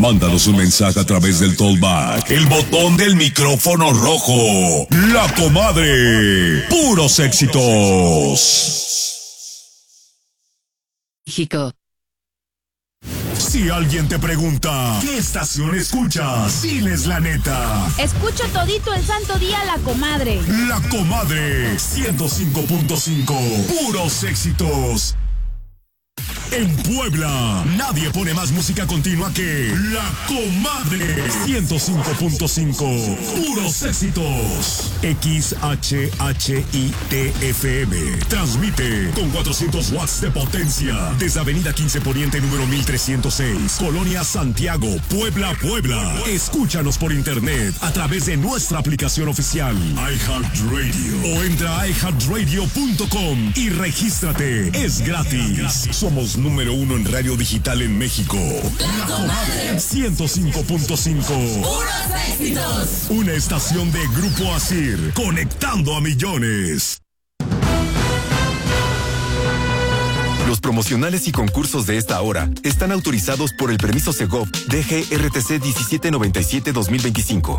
Mándanos un mensaje a través del Tollback, el botón del micrófono rojo. La Comadre. Puros éxitos. México. Si alguien te pregunta, ¿qué estación escuchas? Diles la neta. Escucho todito el santo día La Comadre. La Comadre 105.5. Puros éxitos. En Puebla, nadie pone más música continua que La Comadre 105.5. Puros éxitos. XHHITFM. Transmite con 400 watts de potencia desde Avenida 15 Poniente número 1306, Colonia Santiago, Puebla, Puebla. Escúchanos por internet a través de nuestra aplicación oficial iHeartRadio o entra a iHeartRadio.com y regístrate. Es gratis. Somos número 1 en radio digital en México. La Comadre 105.5. Puros éxitos. Una estación de Grupo Asir, conectando a millones. Los promocionales y concursos de esta hora están autorizados por el permiso Segov DGRTC 1797-2025.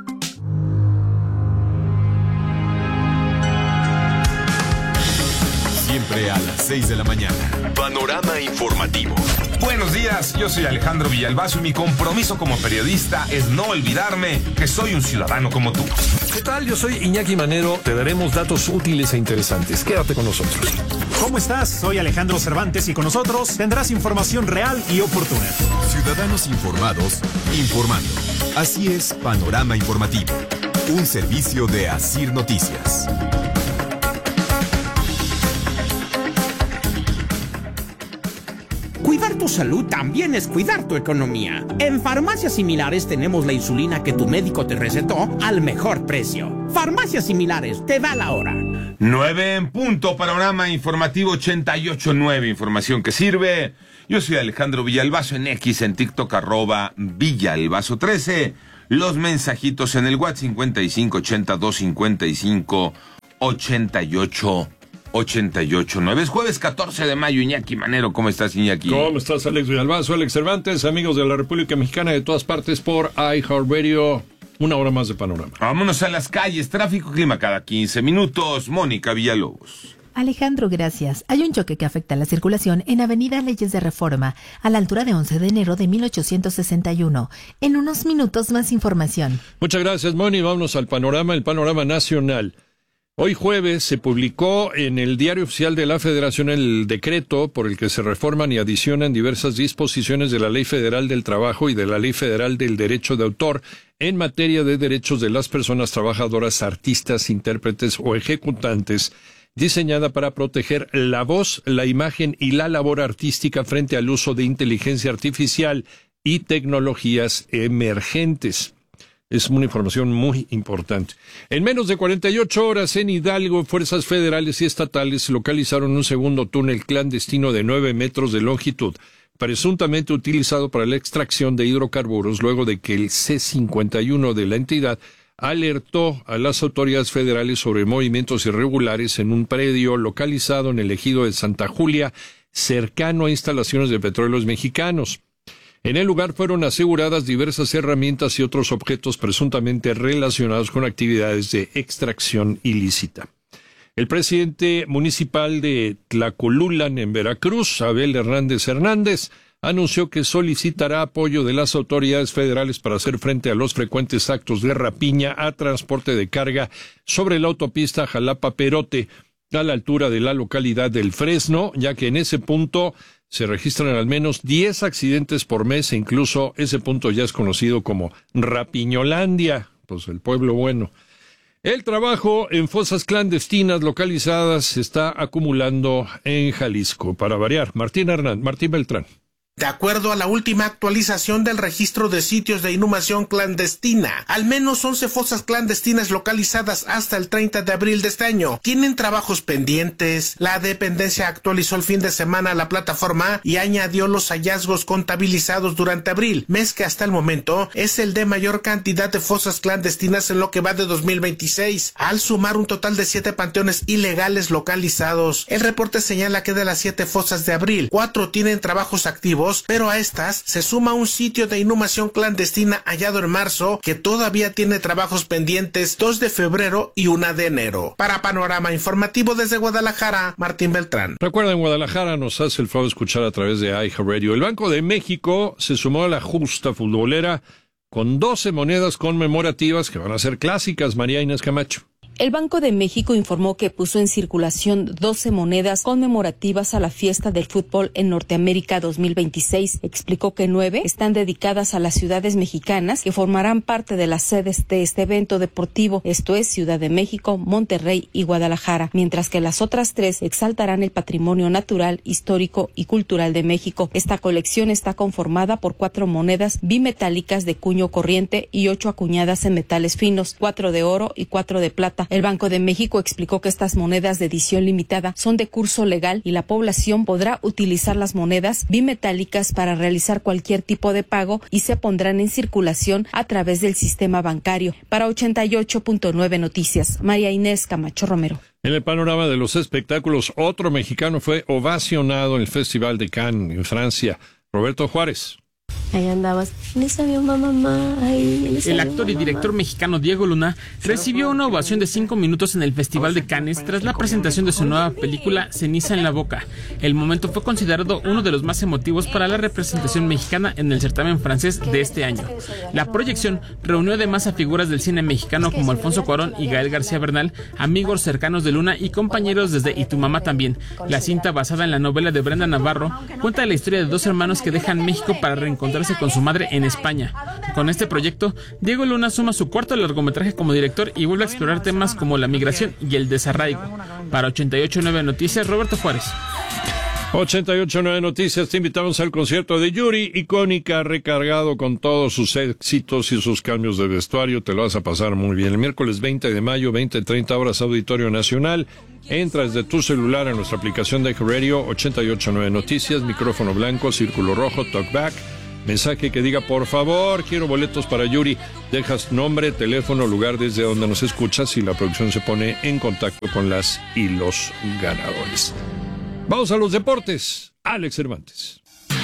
Siempre a las 6 de la mañana. Panorama informativo. Buenos días, yo soy Alejandro Villalbazo y mi compromiso como periodista es no olvidarme que soy un ciudadano como tú. ¿Qué tal? Yo soy Iñaki Manero. Te daremos datos útiles e interesantes. Quédate con nosotros. ¿Cómo estás? Soy Alejandro Cervantes y con nosotros tendrás información real y oportuna. Ciudadanos informados, informando. Así es Panorama Informativo. Un servicio de Asir Noticias. Cuidar tu salud también es cuidar tu economía. En Farmacias Similares tenemos la insulina que tu médico te recetó al mejor precio. Farmacias Similares, te da la hora. 9 en punto, Panorama Informativo 88.9, información que sirve. Yo soy Alejandro Villalbazo en X, en TikTok, @Villalbazo13. Los mensajitos en el WhatsApp 5582558889. Es jueves 14 de mayo, Iñaki Manero. ¿Cómo estás, Iñaki? ¿Cómo estás, Alex Villalbazo, Alex Cervantes, amigos de la República Mexicana de todas partes por iHeartRadio? Una hora más de Panorama. Vámonos a las calles. Tráfico, clima cada 15 minutos. Mónica Villalobos. Alejandro, gracias. Hay un choque que afecta la circulación en Avenida Leyes de Reforma, a la altura de 11 de enero de 1861. En unos minutos más información. Muchas gracias, Moni. Vámonos al panorama, el panorama nacional. Hoy jueves se publicó en el Diario Oficial de la Federación el decreto por el que se reforman y adicionan diversas disposiciones de la Ley Federal del Trabajo y de la Ley Federal del Derecho de Autor en materia de derechos de las personas trabajadoras, artistas, intérpretes o ejecutantes, diseñada para proteger la voz, la imagen y la labor artística frente al uso de inteligencia artificial y tecnologías emergentes. Es una información muy importante. En menos de 48 horas en Hidalgo, fuerzas federales y estatales localizaron un segundo túnel clandestino de 9 metros de longitud, presuntamente utilizado para la extracción de hidrocarburos, luego de que el C-51 de la entidad alertó a las autoridades federales sobre movimientos irregulares en un predio localizado en el ejido de Santa Julia, cercano a instalaciones de Petróleos Mexicanos. En el lugar fueron aseguradas diversas herramientas y otros objetos presuntamente relacionados con actividades de extracción ilícita. El presidente municipal de Tlacolulan, en Veracruz, Abel Hernández Hernández, anunció que solicitará apoyo de las autoridades federales para hacer frente a los frecuentes actos de rapiña a transporte de carga sobre la autopista Jalapa-Perote, a la altura de la localidad del Fresno, ya que en ese punto se registran al menos 10 accidentes por mes e incluso ese punto ya es conocido como Rapiñolandia, pues el pueblo bueno. El trabajo en fosas clandestinas localizadas se está acumulando en Jalisco. Para variar, Martín Beltrán. De acuerdo a la última actualización del registro de sitios de inhumación clandestina, al menos 11 fosas clandestinas localizadas hasta el 30 de abril de este año tienen trabajos pendientes. La dependencia actualizó el fin de semana la plataforma y añadió los hallazgos contabilizados durante abril, mes que hasta el momento es el de mayor cantidad de fosas clandestinas en lo que va de 2026, al sumar un total de 7 panteones ilegales localizados. El reporte señala que de las 7 fosas de abril, 4 tienen trabajos activos deportivos, pero a estas se suma un sitio de inhumación clandestina hallado en marzo que todavía tiene trabajos pendientes 2 de febrero y 1 de enero. Para Panorama Informativo desde Guadalajara, Martín Beltrán. Recuerda, en Guadalajara nos hace el favor de escuchar a través de iHeartRadio. El Banco de México se sumó a la justa futbolera con 12 monedas conmemorativas que van a ser clásicas. María Inés Camacho. El Banco de México informó que puso en circulación 12 monedas conmemorativas a la fiesta del fútbol en Norteamérica 2026. Explicó que 9 están dedicadas a las ciudades mexicanas que formarán parte de las sedes de este evento deportivo, esto es Ciudad de México, Monterrey y Guadalajara, mientras que las otras 3 exaltarán el patrimonio natural, histórico y cultural de México. Esta colección está conformada por 4 monedas bimetálicas de cuño corriente y 8 acuñadas en metales finos, 4 de oro y 4 de plata. El Banco de México explicó que estas monedas de edición limitada son de curso legal y la población podrá utilizar las monedas bimetálicas para realizar cualquier tipo de pago y se pondrán en circulación a través del sistema bancario. Para 88.9 Noticias, María Inés Camacho Romero. En el panorama de los espectáculos, otro mexicano fue ovacionado en el Festival de Cannes, en Francia, Roberto Juárez. Ahí andabas, le sabía mamá. El actor y director mexicano Diego Luna recibió una ovación de 5 minutos en el Festival de Cannes tras la presentación de su nueva película Ceniza en la boca. El momento fue considerado uno de los más emotivos para la representación mexicana en el certamen francés de este año. La proyección reunió además a figuras del cine mexicano como Alfonso Cuarón y Gael García Bernal, amigos cercanos de Luna y compañeros desde Y tu mamá también. La cinta, basada en la novela de Brenda Navarro, cuenta la historia de 2 hermanos que dejan México para reencontrarse con su madre en España. Con este proyecto, Diego Luna suma su 4º largometraje como director y vuelve a explorar temas como la migración y el desarraigo. Para 88.9 Noticias, Roberto Juárez. 88.9 Noticias, te invitamos al concierto de Yuri, icónica, recargado con todos sus éxitos y sus cambios de vestuario. Te lo vas a pasar muy bien. El miércoles 20 de mayo, 20:30 horas, Auditorio Nacional. Entra desde tu celular a nuestra aplicación de Radio 88.9 Noticias, micrófono blanco, círculo rojo, talkback. Mensaje que diga, por favor, quiero boletos para Yuri. Dejas nombre, teléfono, lugar desde donde nos escuchas y la producción se pone en contacto con las y los ganadores. Vamos a los deportes. Alex Cervantes.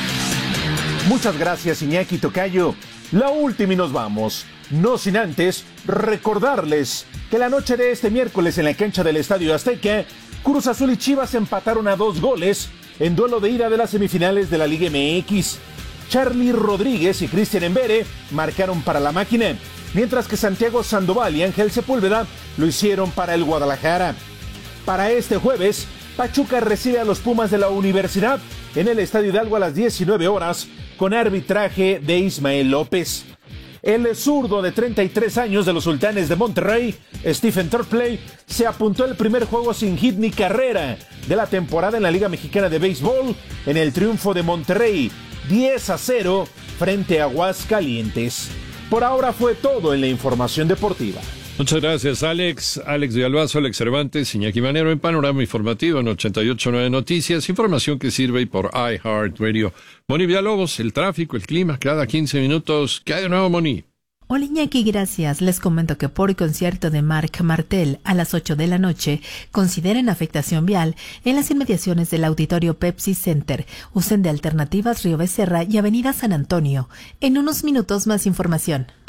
Muchas gracias, Iñaki Tocayo. La última y nos vamos. No sin antes recordarles que la noche de este miércoles en la cancha del Estadio Azteca, Cruz Azul y Chivas empataron a 2 goles en duelo de ida de las semifinales de la Liga MX. Charly Rodríguez y Cristian Embere marcaron para la máquina, mientras que Santiago Sandoval y Ángel Sepúlveda lo hicieron para el Guadalajara. Para este jueves, Pachuca recibe a los Pumas de la Universidad en el Estadio Hidalgo a las 19 horas con arbitraje de Ismael López. El zurdo de 33 años de los Sultanes de Monterrey, Stephen Turplay, se apuntó el primer juego sin hit ni carrera de la temporada en la Liga Mexicana de Béisbol en el triunfo de Monterrey 10-0 frente a Aguascalientes. Por ahora fue todo en la información deportiva. Muchas gracias, Alex. Alex Villalbazo, Alex Cervantes, Iñaki Manero en Panorama Informativo en 88.9 Noticias. Información que sirve por iHeartRadio. Moni Villalobos, el tráfico, el clima, cada 15 minutos. ¿Qué hay de nuevo, Moni? Hola Iñaki, gracias. Les comento que por concierto de Marc Martel a las 8 de la noche, consideren afectación vial en las inmediaciones del Auditorio Pepsi Center. Usen de alternativas Río Becerra y Avenida San Antonio. En unos minutos más información.